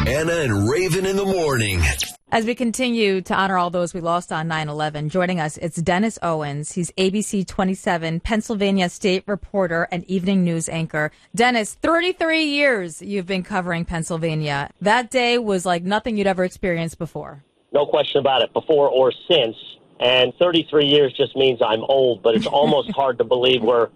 Anna and Raven in the morning. As we continue to honor all those we lost on 9/11, joining us, it's Dennis Owens. He's ABC 27 Pennsylvania State reporter and evening news anchor. Dennis, 33 years you've been covering Pennsylvania. That day was like nothing you'd ever experienced before. No question about it, before or since. And 33 years just means I'm old, but it's almost hard to believe we're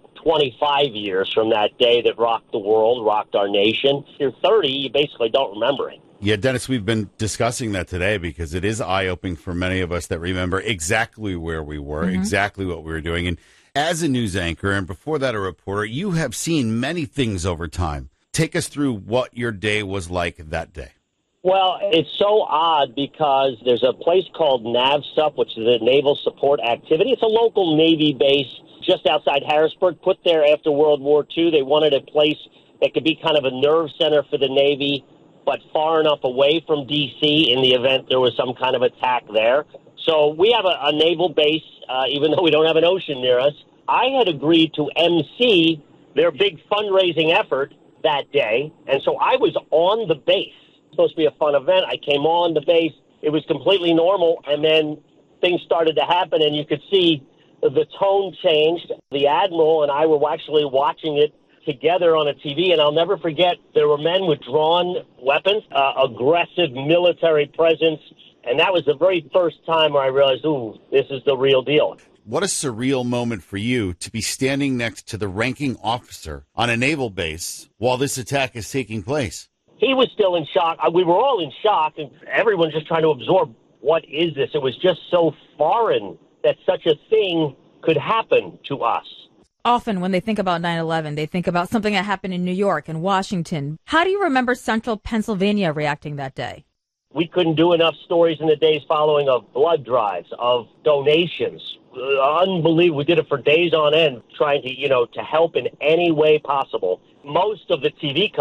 25 years from that day that rocked the world, rocked our nation. If you're 30, you basically don't remember it. Yeah, Dennis, we've been discussing that today because it is eye-opening for many of us that remember exactly where we were, exactly what we were doing. And as a news anchor, and before that a reporter, you have seen many things over time. Take us through what your day was like that day. Well, it's so odd because there's a place called NAVSUP, which is a Naval Support Activity. It's a local Navy base just outside Harrisburg, put there after World War II. They wanted a place that could be kind of a nerve center for the Navy, but far enough away from D.C. in the event there was some kind of attack there. So we have a naval base, even though we don't have an ocean near us. I had agreed to MC their big fundraising effort that day, and so I was on the base. It was supposed to be a fun event. I came on the base. It was completely normal, and then things started to happen, and you could see the tone changed. The Admiral and I were actually watching it together on a TV, and I'll never forget, there were men with drawn weapons, aggressive military presence, and that was the very first time where I realized, ooh, this is the real deal. What a surreal moment for you to be standing next to the ranking officer on a naval base while this attack is taking place. He was still in shock. We were all in shock, and everyone just trying to absorb, what is this? It was just so foreign that such a thing could happen to us. Often when they think about 9/11, they think about something that happened in New York and Washington. How do you remember Central Pennsylvania reacting that day? We couldn't do enough stories in the days following of blood drives, of donations. Unbelievable. We did it for days on end, trying to, to help in any way possible. Most of the TV